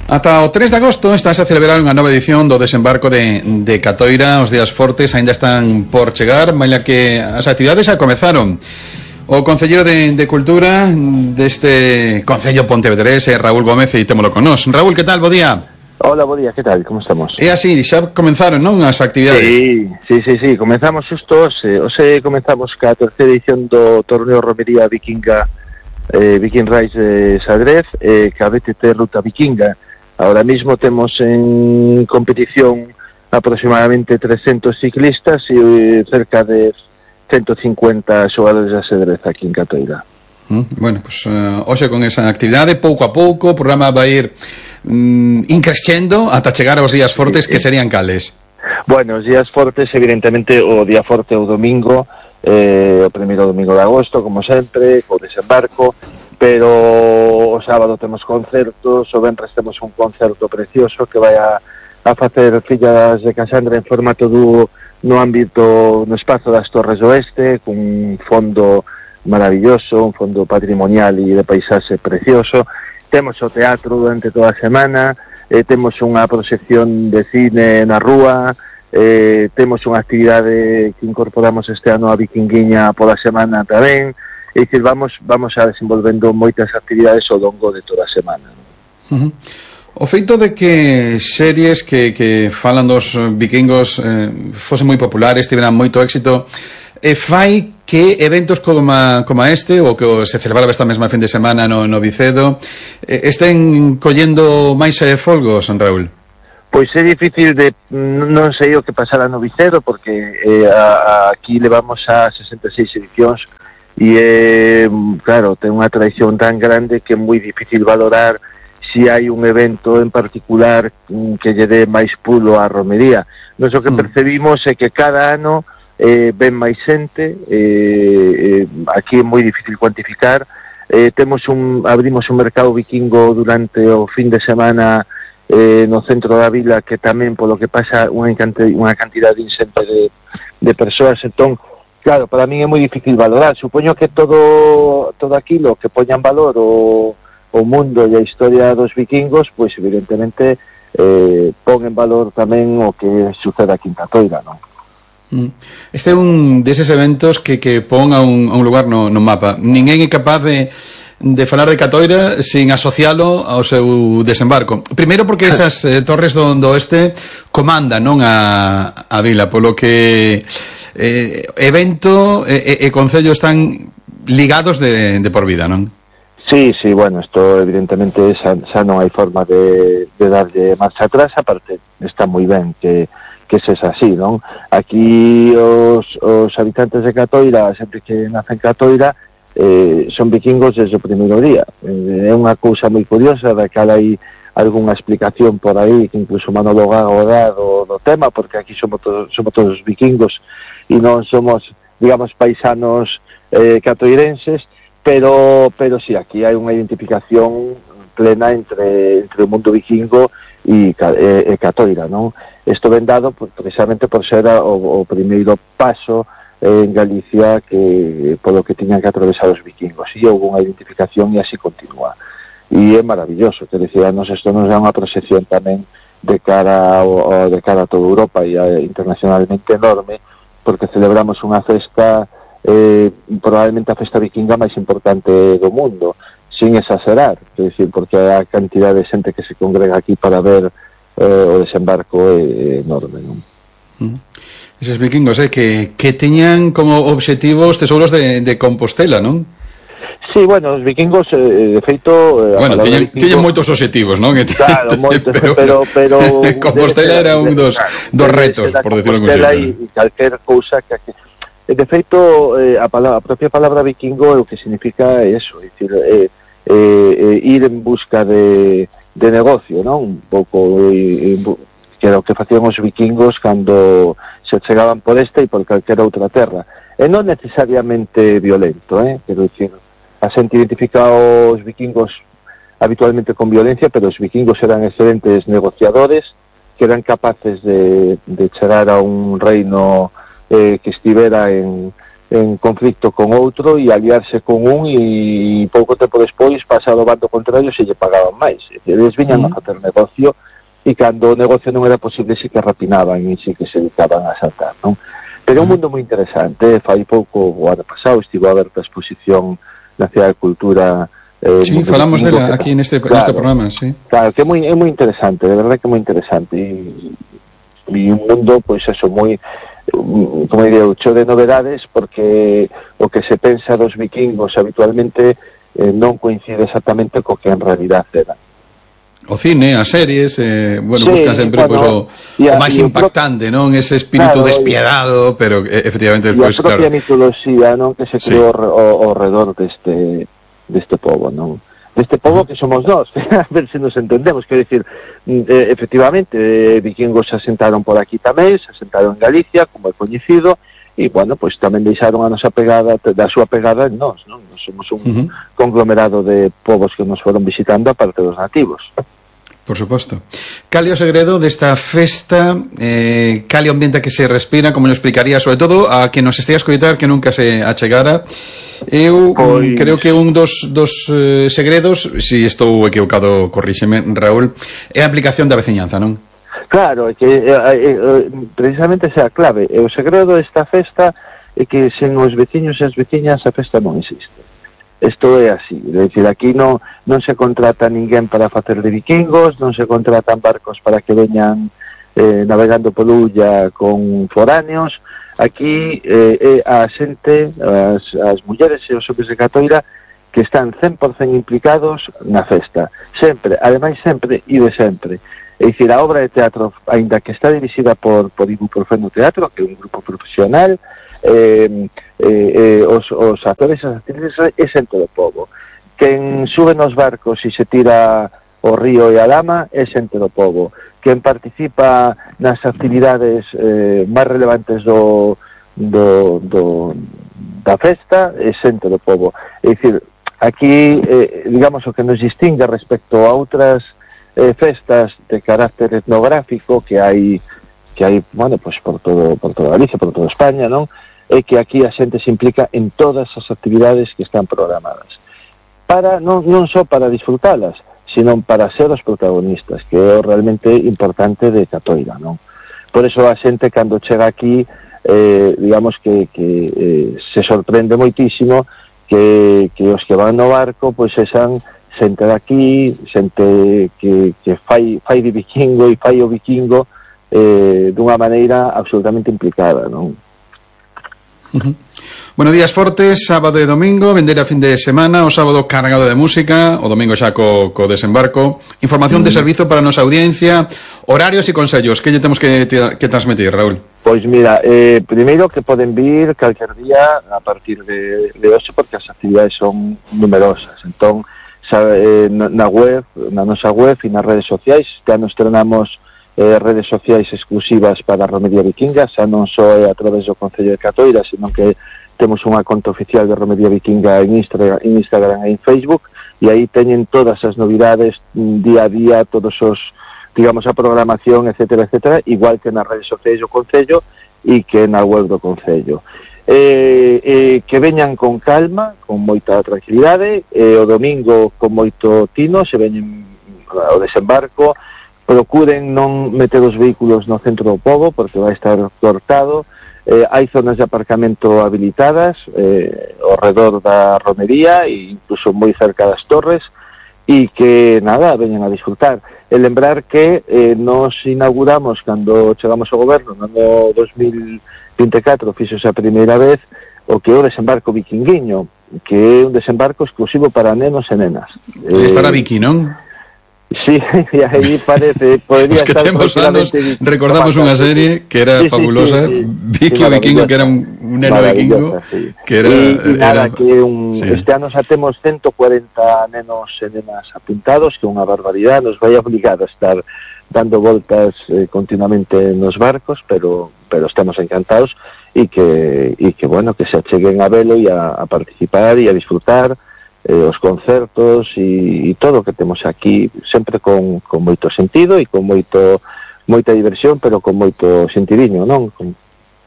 Ata o 3 de agosto estás a celebrar unha nova edición do desembarco de Catoira. Os días fortes aínda están por chegar, maila que as actividades xa comezaron. O concelleiro de Cultura deste Concello Pontevedrés é Raúl Gómez e témolo con nós. Raúl, que tal? Bo día. Hola, bo día, que tal? Como estamos? É así, xa comenzaron, non, as actividades? Sí, comenzamos xusto hoxe comenzamos ca terceira edición do torneo Romería Vikinga Viking Race de Sadrez ca BTT Ruta Vikinga. Ahora mismo temos en competición aproximadamente 300 ciclistas e cerca de 150 xogadores de ajedrez aquí en Catoira. Bueno, pues hoxe con esa actividade, pouco a pouco, o programa vai ir increscendo ata chegar aos días fortes, que serían cales? Bueno, os días fortes, evidentemente, o día forte é o domingo, o primeiro domingo de agosto, como sempre, co desembarco, pero o sábado temos concertos, o venres temos un concerto precioso que vai a facer Fillas de Casandra en formato dúo no ámbito, no espazo das Torres do Oeste, cun fondo maravilloso, un fondo patrimonial e de paisaxe precioso. Temos o teatro durante toda a semana, temos unha proxección de cine na rúa, temos unha actividade que incorporamos este ano a Vikinguiña pola semana tamén. É dicir, vamos a desenvolvendo moitas actividades ao longo de toda a semana. O feito de que series que falan dos vikingos fosen moi populares, tiveran moito éxito, fai que eventos como este, o que se celebraba esta mesma fin de semana no Vicedo, estén collendo máis folgos, Raúl? Pois é difícil non sei o que pasara no Vicedo, porque aquí levamos a 66 edicións e claro, ten unha tradición tan grande que é moi difícil valorar se hai un evento en particular que lle dé máis pulo á romería. Nos o que percebimos é que cada ano ven máis xente, aquí é moi difícil cuantificar, abrimos un mercado vikingo durante o fin de semana no centro da vila, que tamén polo que pasa unha cantidade insente de persoas. Entón, claro, para min é moi difícil valorar. Supoño que todo aquilo que poñan valor o mundo e a historia dos vikingos, pois evidentemente pon en valor tamén o que sucede aquí en Catoira, non? Este é un deses eventos que pon a un lugar no mapa. Ninguén é capaz de falar de Catoira sin asocialo ao seu desembarco. Primeiro porque esas torres do oeste comandan, non, a vila, polo que evento e concello están ligados de por vida, non? Sí, bueno, isto evidentemente xa non hai forma de darlle marcha atrás, aparte está moi ben que se é así, non? Aquí os habitantes de Catoira, sempre que nacen Catoira, son vikingos desde o primeiro día. É unha cousa moi curiosa, da que hai algunha explicación por aí, que incluso Manolo Gago dá do tema, porque aquí somos todos vikingos e non somos, digamos, paisanos catoirenses, pero sí, aquí hai unha identificación plena entre o mundo vikingo e Catoira, non? Isto ven dado precisamente por ser o primeiro paso en Galicia polo que tiñan que atravesar os vikingos, e houve unha identificación e así continúa. E é maravilloso, que decíamos, isto nos dá unha proxección tamén de cara a toda Europa e internacionalmente enorme, porque celebramos unha festa, probablemente a festa vikinga máis importante do mundo, sin exagerar, é dicir, porque a cantidad de xente que se congrega aquí para ver o desembarco é enorme, non? Eses vikingos que teñan como objetivo os tesouros de Compostela, non? Sí, bueno, os vikingos, de feito... Bueno, tiñen moitos obxectivos, non? Claro, moitos, pero Compostela era un dos retos, por decirlo como Compostela e calquer cousa que... De feito, a propia palabra vikingo o que significa é eso, é dicir, ir en busca de negocio, non? Un pouco que era o que facían os vikingos cando se chegaban por esta e por calquera outra terra. E non necesariamente violento, quero dicir, a xente identifica os vikingos habitualmente con violencia, pero os vikingos eran excelentes negociadores, que eran capaces de chegar a un reino que estivera en conflicto con outro e aliarse con un e pouco tempo despois pasado o bando contrario se lle pagaban máis. Eles viñan a facer negocio e cando o negocio non era posible sí que rapinaban e sí que se dedicaban a asaltar, non? Pero é un mundo moi interesante. Fai pouco, o ano pasado, estivo aberta a exposición na Cidade de Cultura. Sí, falamos dela aquí neste programa, sí. Claro, que é moi interesante, de verdade que é moi interesante e un mundo, pois eso, moi, como diría, cheo de novedades, porque o que se pensa dos vikingos habitualmente non coincide exactamente co que en realidad era. O cine, as series, bueno, sí, buscan sempre bueno, o máis impactante, non? Ese espírito despiadado, pero efectivamente despois, claro. E a propia mitoloxía, non? Que se creou ao redor deste pobo, non? Deste pobo que somos nós, a ver se nos entendemos, quero dicir, efectivamente, vikingos se asentaron por aquí tamén, se asentaron en Galicia, como é coñecido, e, bueno, pois tamén deixaron a nosa pegada, da súa pegada en nós, non? Nos somos un conglomerado de povos que nos foron visitando a parte dos nativos. Por suposto. Cal é o segredo desta festa, cal é o ambiente que se respira, como lo explicaría, sobre todo, a que nos estea a escoitar que nunca se achegara. Eu creo que un dos segredos, se estou equivocado, corríxeme, Raúl, é a aplicación da veciñanza, non? Claro, é que precisamente esa é a clave. O segredo desta festa é que sen os veciños e as veciñas a festa non existe. Isto é así, é dicir, aquí non se contrata ninguén para facer de vikingos, non se contratan barcos para que veñan navegando por Ulla con foráneos. Aquí a xente, as mulleres e os homes de Catoira que están 100% implicados na festa, sempre, ademais sempre e de sempre. É dicir, a obra de teatro, aínda que está dirixida por Ibuprofeno Teatro, que é un grupo profesional, os actores e as actrices é xente do povo. Quen sube nos barcos e se tira o río e a lama é xente do povo. Quen participa nas actividades máis relevantes da festa é xente do povo. É dicir, aquí, digamos, o que nos distingue respecto a outras festas de carácter etnográfico que hai, bueno, pues por toda Galicia, por toda España, non? É que aquí a xente se implica en todas as actividades que están programadas. Non só para disfrutalas, sino para ser os protagonistas, que é o realmente importante de Catoira, non? Por eso a xente, cando chega aquí, digamos que se sorprende moitísimo que os que van no barco, pois sean xente de aquí, xente que fai de vikingo e fai o vikingo dunha maneira absolutamente implicada, non? Bueno, días fortes, sábado e domingo, vender a fin de semana, o sábado cargado de música, o domingo xa co desembarco. Información de servizo para a nosa audiencia, horarios e consellos. Que lle temos que transmitir, Raúl? Pois mira, primeiro que poden vir calquer día a partir de hoxe, porque as actividades son numerosas. Entón, na nosa web e nas redes sociais, xa nos estrenamos redes sociais exclusivas para a Romería Vikinga, xa non só é a través do Concello de Catoira, sino que temos unha conta oficial de Romería Vikinga en Instagram e en Facebook, e aí teñen todas as novidades día a día, todos os, digamos, a programación, etcétera, etcétera, igual que nas redes sociais do Concello e que na web do Concello. Que veñan con calma, con moita tranquilidade, o domingo con moito tino, se veñen ao desembarco, procuren non meter os vehículos no centro do pobo, porque vai estar cortado. Hai zonas de aparcamento habilitadas ao redor da romería e incluso moi cerca das torres, e que, nada, veñan a disfrutar. E lembrar que nos inauguramos, cando chegamos ao goberno, no ano 2024, fixose a primeira vez, o que é o desembarco vikinguiño, que é un desembarco exclusivo para nenos e nenas. Estará Viki, non? Sí, e aí parece, podría estar... que temos anos, recordamos unha serie que era fabulosa, Viki o Vikingo, que era un neno vikingo, que era... nada, que este ano xa temos 140 nenos e nenas apuntados, que é unha barbaridade, nos vai obligar a estar dando voltas continuamente nos barcos, pero estamos encantados, e que, bueno, que se acheguen a velo e a participar e a disfrutar os concertos e todo o que temos aquí, sempre con moito sentido e con moita diversión, pero con moito sentidiño, non?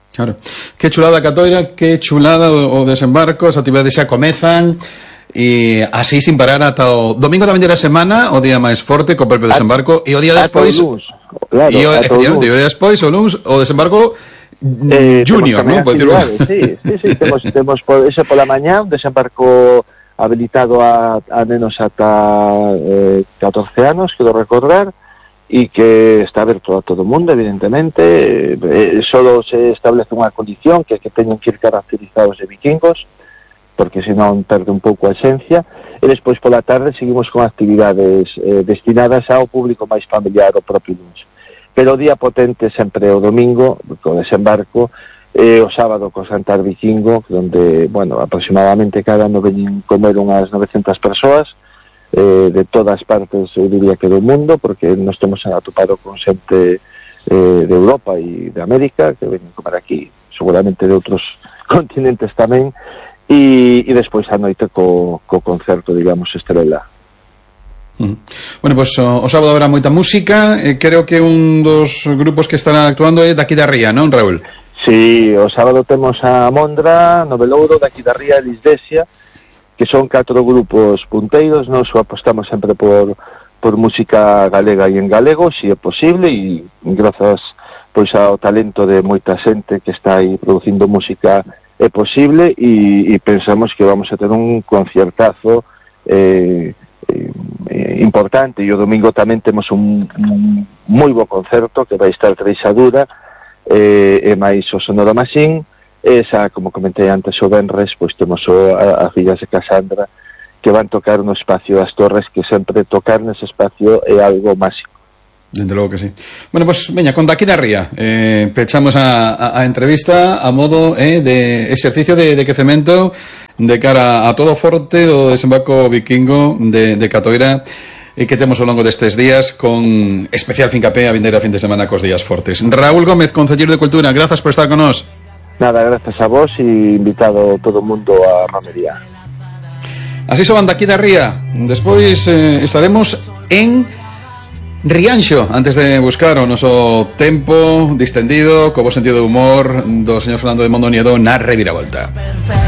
Claro. Que chulada Catoira, que chulada o desembarco, as actividades xa comezan e así sin parar ata o domingo da vindeira semana, o día máis forte co propio desembarco, e o día despois claro, efectivamente, o día despois o luns o desembarco junior, non? Sí, temos ese pola mañá, un desembarco habilitado a nenos ata 14 anos, quero recordar, e que está aberto a todo o mundo, evidentemente. Solo se establece unha condición, que é que teñen que ir caracterizados de vikingos, porque senón perde un pouco a esencia, e despois pola tarde seguimos con actividades destinadas ao público máis familiar, o propio lunes. Pero o día potente sempre o domingo, co desembarco, o sábado co Santar Vikingo, donde, bueno, aproximadamente cada ano veñen comer unhas 900 persoas, de todas partes, eu diría que do mundo, porque nos temos atopado con xente de Europa e de América, que veñen comer aquí, seguramente de outros continentes tamén, e despois a noite co concerto, digamos, estrela. Bueno, pues o sábado habrá moita música, creo que un dos grupos que estará actuando é daqui da Ría, non, Raúl? Sí, o sábado temos a Mondra, Novelouro, daqui da Ría e Lisdesia, que son 4 grupos punteiros. Nós apostamos sempre por música galega e en galego, se é posible, e grazas pois ao talento de moita xente que está aí producindo música é posible, e pensamos que vamos a ter un concertazo importante, e o domingo tamén temos un moi bo concerto que vai estar Treixadura e máis o Sonora Machine. Esa, como comentei antes, o venres, pois temos a fillas de Casandra, que van tocar no espacio das Torres, que sempre tocar nese espacio é algo máxico. Dende logo que sí. Bueno, pues veña, con daqui da Ría pechamos a entrevista a modo de exercicio de quecemento de cara a todo forte do desembarco vikingo de Catoira, e que temos ao longo destes días, con especial fincapé a vindeira fin de semana cos días fortes. Raúl Gómez, concelleiro de Cultura, grazas por estar con nós. Nada, gracias a vos, e invitado todo o mundo a romería. Así soban daqui da Ría. Despois estaremos en Rianxo, antes de buscar o noso tempo distendido, co bo sentido de humor do señor Fernando de Mondoñedo na reviravolta.